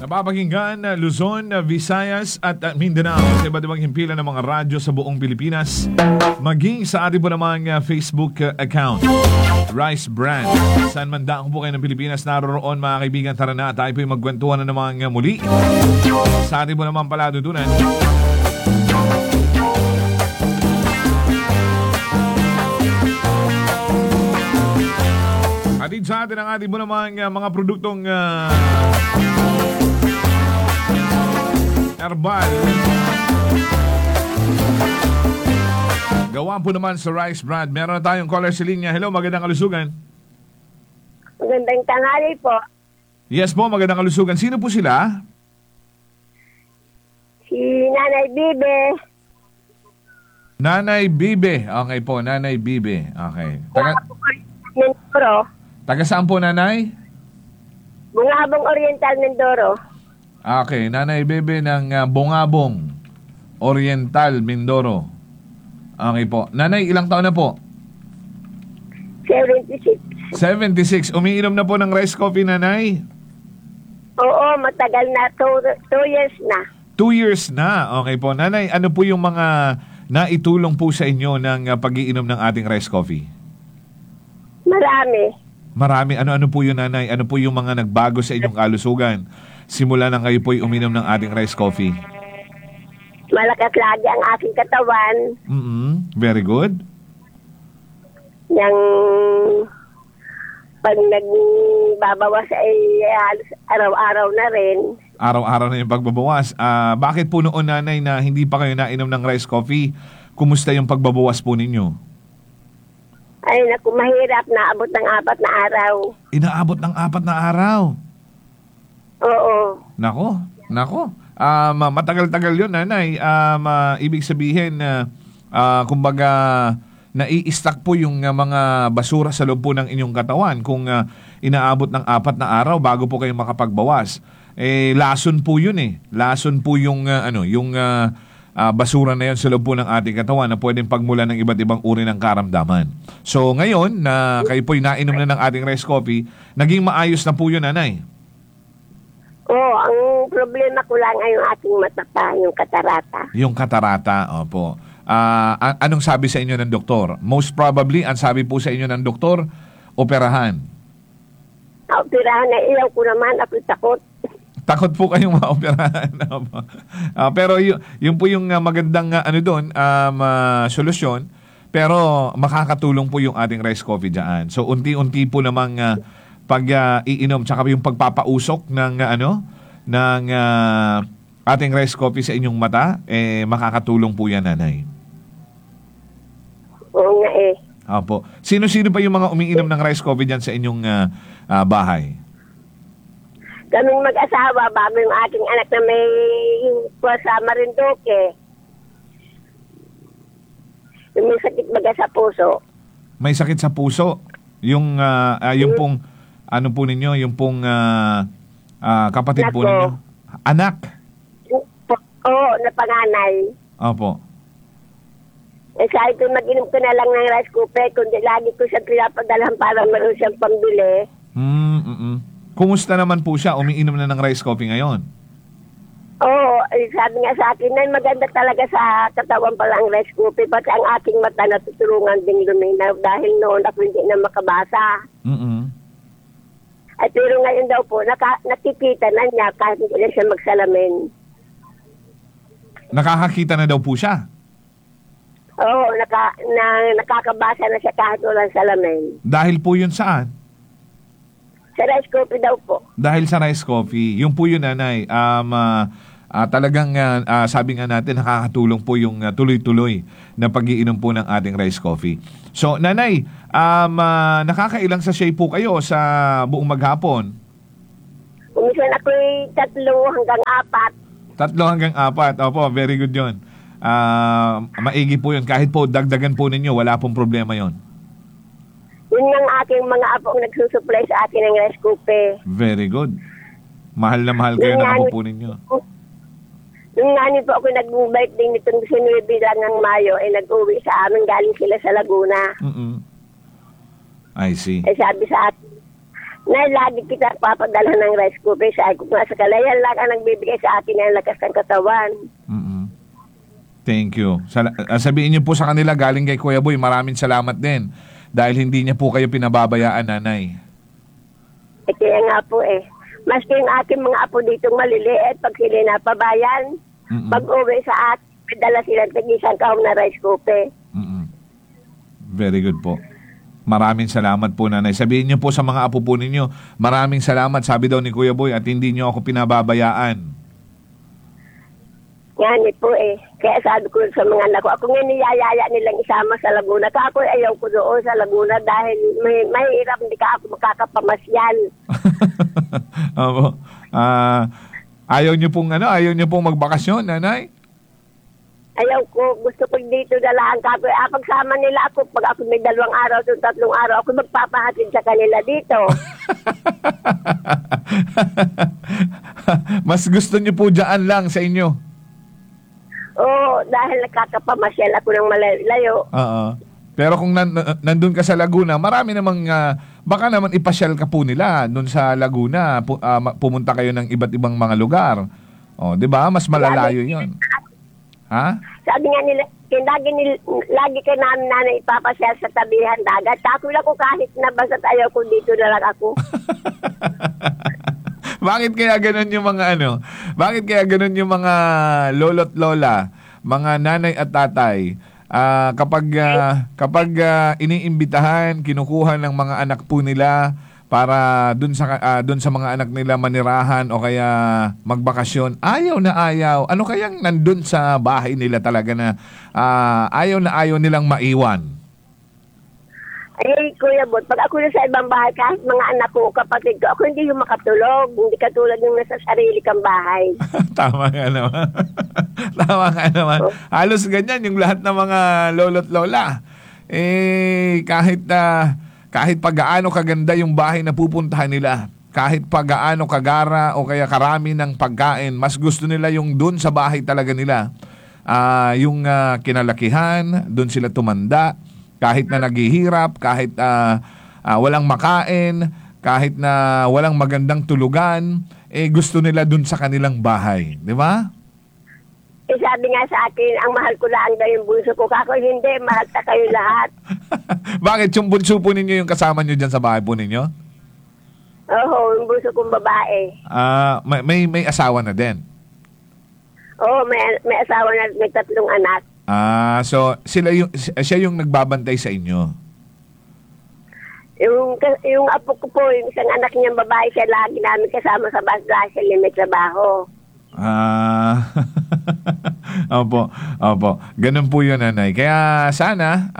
Napapakinggan Luzon, Visayas at Mindanao sa iba't ibang himpilan ng mga radyo sa buong Pilipinas. Maging sa ating po namang Facebook account, Rice Brand. Saan man daang po kayo ng Pilipinas naroroon, mga kaibigan, tara na. Tayo po yung magkwentuhan na naman muli sa ating po namang palatuntunan. Atid sa atin ang ating po namang mga produktong herbal. Gawa po naman sa Rice Brand. Meron na tayong caller sa linya. Hello, magandang kalusugan. Magandang tanghali po. Yes po, magandang kalusugan. Sino po sila? Si Nanay Bibe. Nanay Bibe. Okay po, Nanay Bibe. Okay. Taga saan po, Nanay? Bungabong Oriental, Mindoro. Okay, Nanay Bibe ng Bungabong Oriental, Mindoro. Okay po. Nanay, ilang taon na po? 76. 76. Umiinom na po ng rice coffee, Nanay? Oo, matagal na. 2 years na. 2 years na. Okay po. Nanay, ano po yung mga naitulong po sa inyo ng pag-iinom ng ating rice coffee? Marami. Marami. Ano po yun, Nanay? Ano po yung mga nagbago sa inyong kalusugan? Simula nang kayo po'y uminom ng ating rice coffee. Malakas lagi ang aking katawan. Very good. Yang pag nagbabawas ay halos araw-araw na rin. Araw-araw na yung pagbabawas. Bakit po noon, Nanay, na hindi pa kayo nainom ng rice coffee? Kumusta yung pagbabawas po ninyo? Ay, naku, mahirap. Naabot ng 4 na araw. Inaabot ng 4 na araw? Oo. Nako. Matagal-tagal yun, Nanay. Ibig sabihin, kumbaga, nai-stack po yung mga basura sa loob po ng inyong katawan kung inaabot ng 4 na araw bago po kayo makapagbawas. Lason po yun eh. Lason po yung, basura na yun sa loob po ng ating katawan na pwedeng pagmulan ng iba't ibang uri ng karamdaman. So ngayon, na kayo po'y nainom na ng ating rice coffee, naging maayos na po yun, Nanay. Oo, ang problema ko lang ay yung ating mata pa, yung katarata. Yung katarata, opo. Anong sabi sa inyo ng doktor? Most probably, ang sabi po sa inyo ng doktor, operahan. Operahan na ilaw ko naman, ako'y takot. Takot po kayong maoperahan. Pero yun po yung magandang solusyon. Pero makakatulong po yung ating rice coffee dyan. So unti-unti po namang pag-iinom tsaka yung pagpapausok ng ating rice coffee sa inyong mata, makakatulong po yan, Nanay. Oo nga eh. Opo. Sino-sino pa yung mga umiinom ng rice coffee dyan sa inyong bahay? Kaming mag-asawa, bago yung aking anak na may sa Marinduque. Yung may sakit baga sa puso. May sakit sa puso? Yung pong, ano po ninyo, yung pong kapatid po ninyo? Anak? Oo, na panganay. Opo. Sabi ko, mag-inom ko na lang ng rice coffee, kundi lagi ko siya pinapadalahan para meron siyang pambili. Kumusta naman po siya? Umiinom na ng rice coffee ngayon? Oo, sabi nga sa akin, maganda talaga sa katawan pala ang rice coffee, pati ang aking mata natutulungan ding luminaw dahil noon ako hindi na makabasa. Ay, pero ngayon daw po, nakikita na niya kahit hindi na siya magsalamin. Nakakakita na daw po siya? Oo, nakakabasa na siya kahit walang salamin. Dahil po yun saan? Sa rice coffee daw po. Dahil sa rice coffee. Yung po yun, Nanay. Talagang sabi nga natin, nakakatulong po yung tuloy-tuloy na pag-iinom po ng ating rice coffee. So, Nanay, nakakailang sachet po kayo sa buong maghapon? Umisan ako'y 3 hanggang 4. 3 hanggang 4. Opo, very good yun. Maigi po yun. Kahit po dagdagan po ninyo, wala pong problema yun. Yun ang aking mga apong nagsusupply sa akin ng rice coffee. Very good. Mahal na mahal kayo ng apo po ninyo. Nung nanin po ako nag-birthday nitong 19 lang ng Mayo, nag-uwi sa amin, galing sila sa Laguna. I see. Sabi sa akin, Na lagi kita papadala ng rice cooker. Sabi ko nga sa kalayan lang ang nagbibigay sa akin ng lakas ng katawan. Mm-mm. Thank you. Sabihin niyo po sa kanila galing kay Kuya Boy, maraming salamat din. Dahil hindi niya po kayo pinababayaan, nanay. Kaya nga po maski yung aking mga apo ditong maliliit, pag sila napabayan, pag-uwi sa akin, dala sila isang kahong na rice cooker. Very good po. Maraming salamat po, nanay. Sabihin niyo po sa mga apo po ninyo, maraming salamat, sabi daw ni Kuya Boy, at hindi niyo ako pinababayaan. Yan po Kaya sabi ko sa mga anak ko, ako nga niyayaya nilang isama sa Laguna. Ako ayaw ko doon sa Laguna dahil may hirap, hindi ka ako makakapamasyal. Opo. Ayaw niyo pong magbakasyon, nanay? Ayaw ko, gusto ko dito dalaan ka. Pagsama nila ako, pag ako may 2 araw o 3 araw, ako magpapahatid sa kanila dito. Mas gusto niyo po dyan lang sa inyo? Oo, dahil nakakapamasyal ako ng malayo. Oo. Pero kung nandun ka sa Laguna, marami namang, baka naman ipasyal ka po nila doon sa Laguna. Pumunta kayo ng iba't ibang mga lugar. O, di ba? Mas malalayo yon. Ha? Sabi nga nila, lagi ka namin nanay ipapasyal sa tabihan dagat. Tako lang ko kahit na basta ayaw ko dito na lang ako. Bakit kaya ganun yung mga Bakit kaya ganun yung mga lolo't lola, mga nanay at tatay? Kapag iniimbitahan, kinukuha ng mga anak po nila para dun sa mga anak nila manirahan o kaya magbakasyon, ayaw na ayaw. Ano kayang nandun sa bahay nila talaga na ayaw na ayaw nilang maiwan? Ay, Kuya Bot, pag ako na sa ibang bahay, kahit mga anak ko, kapatid ko, ako hindi yung makatulog. Hindi katulad yung nasa sarili kang bahay. Tama nga naman. Tama nga naman. Halos ganyan yung lahat ng mga lolo't lola. Kahit pa gaano kaganda yung bahay na pupuntahan nila, kahit pa gaano kagara o kaya karami ng pagkain, mas gusto nila yung dun sa bahay talaga nila. Yung kinalakihan, dun sila tumanda, kahit na naghihirap, kahit walang makain, kahit na walang magandang tulugan, gusto nila dun sa kanilang bahay. Di ba? Sabi nga sa akin, ang mahal ko lang daw yung bunso ko. Kako hindi, mahal ta kayo lahat. Bakit yung bunso po ninyo yung kasama nyo dyan sa bahay po ninyo? Oo, yung bunso kong babae. May asawa na din? Oo, may asawa na, may 3 anak. So siya yung nagbabantay sa inyo? Yung apo ko po, yung isang anak niyang babae, siya lagi namin kasama sa bus dahil siya may trabaho. Opo. Ganun po yun, nanay. Kaya sana,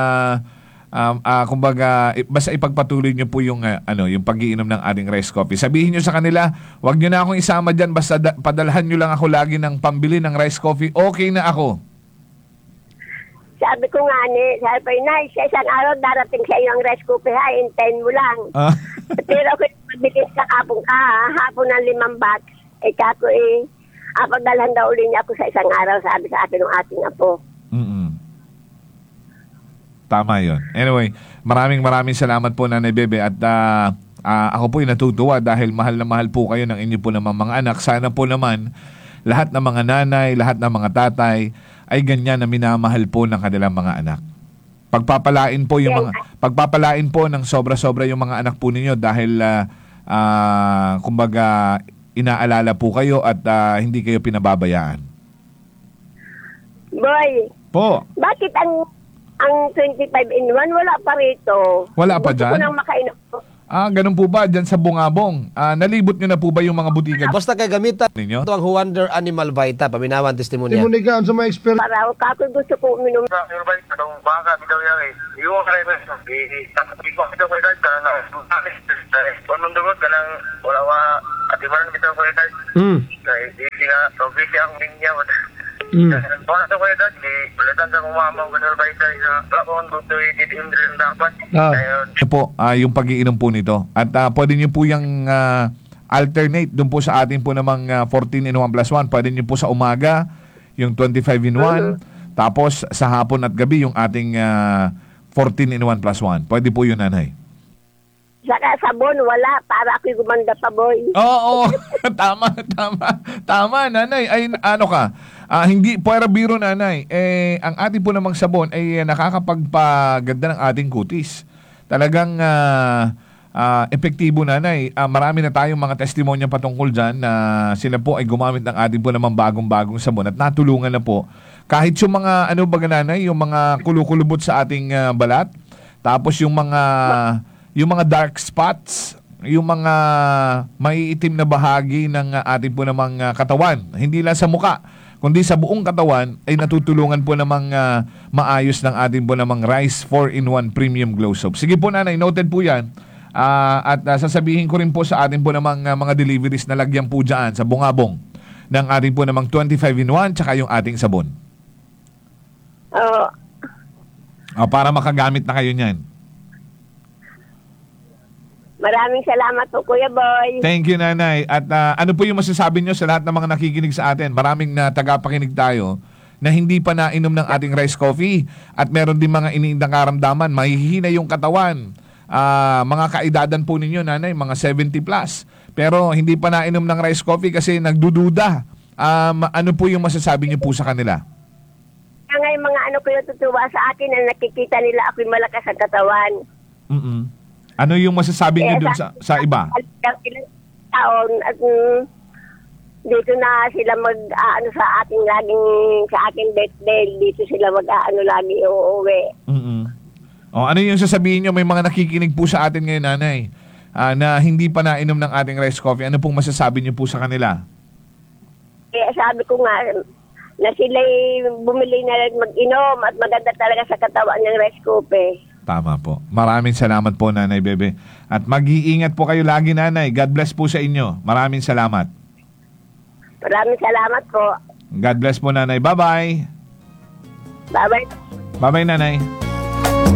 kumbaga, basta ipagpatuloy nyo po yung, yung pag-iinom ng ating rice coffee. Sabihin nyo sa kanila, wag nyo na akong isama dyan, basta padalhan nyo lang ako lagi ng pambili ng rice coffee. Okay na ako. Sabi ko nga sabi na, sa isang araw darating sa iyo ang rice coffee ha, hintayin mo lang. Pero ako mabilis ka hapon ng 5 box. Kako padalhan daw ulit niya ako sa isang araw, sabi sa akin ng ating apo. Tama yun. Anyway, maraming salamat po, Nanay Bebe, at ako po'y natutuwa dahil mahal na mahal po kayo ng inyo po naman mga anak. Sana po naman lahat ng mga nanay, lahat ng mga tatay ay ganyan na minamahal po ng kanilang mga anak. Pagpapalain po ng sobra-sobra yung mga anak po ninyo dahil kumbaga inaalala po kayo at hindi kayo pinababayaan. Boy. Po. Bakit ang 25-in-1 wala pa rito? Wala pa dyan? Gusto ko nang makainom. Ganun po ba dyan sa Bungabong? Nalibot nyo na po ba yung mga butika? Basta kay gamitan ninyo? ito ang Wonder Animal Vita, paminawan testimonya. Timunigaan sa mga expert. Para ako gusto ko uminom. Yung ba itong baka bitaw yan yung kaya ko ito ko ito ka na kung nung ka ng wala atimaran bitaw ko ito kaya di nga probisi ang minya kung ito ko ito di ulitan sa kumamang ganun ba ito wala ko ang gusto ititim rin dapat ito po yung pag-iinom po nito at pwede nyo po yung alternate dun po sa atin po namang 14-in-1+1. Pwede nyo po sa umaga yung 25-in-1 tapos sa hapon at gabi yung ating 14-in-1+1. Pwede po yun, nanay. Saka sabon, wala. Para ako'y gumanda pa, boy. Oo, tama, nanay. Ay, ano ka? Hindi, puwera biro, nanay. Ang ating po namang sabon ay nakakapagpaganda ng ating kutis. Talagang epektibo, nanay. Marami na tayong mga testimonya patungkol dyan na sila po ay gumamit ng ating po namang bagong-bagong sabon at natulungan na po. Kahit yung mga, nanay, yung mga kulukulubot sa ating balat, tapos yung mga dark spots, yung mga maiitim na bahagi ng ating po namang katawan, hindi lang sa muka, kundi sa buong katawan, ay natutulungan po namang maayos ng ating po namang Rice 4-in-1 Premium Glow Soap. Sige po, nanay, noted po yan. At sasabihin ko rin po sa ating po namang mga deliveries na lagyan po dyan sa bungabong ng ating po namang 25-in-1 tsaka yung ating sabon. Oo. Para makagamit na kayo niyan. Maraming salamat po, Kuya Boy. Thank you, nanay. At ano po yung masasabi nyo sa lahat ng mga nakikinig sa atin? Maraming tagapakinig tayo na hindi pa nainom ng ating rice coffee at meron din mga iniindang karamdaman. Mahihina yung katawan. Mga kaedadan po ninyo, nanay, mga 70 plus. Pero hindi pa nainom ng rice coffee kasi nagdududa. Ano po yung masasabi nyo po sa kanila? Ngayon mga ko yung tutuwa sa akin na nakikita nila ako'y malakas ang katawan. Ano yung masasabi niyo dun sa iba? Ilang taon at dito na sila sa aking birthday, dito sila lagi uuwi. Ano yung sasabihin niyo? May mga nakikinig po sa atin ngayon, nanay, na hindi pa nainom ng ating rice coffee. Ano pong masasabi niyo po sa kanila? Sabi ko nga na sila'y bumili na rin mag-inom at maganda talaga sa katawan ng rice coffee. Tama po. Maraming salamat po, Nanay Bebe. At mag-iingat po kayo lagi, nanay. God bless po sa inyo. Maraming salamat. Maraming salamat po. God bless po, nanay. Bye-bye. Bye-bye. Bye-bye, nanay.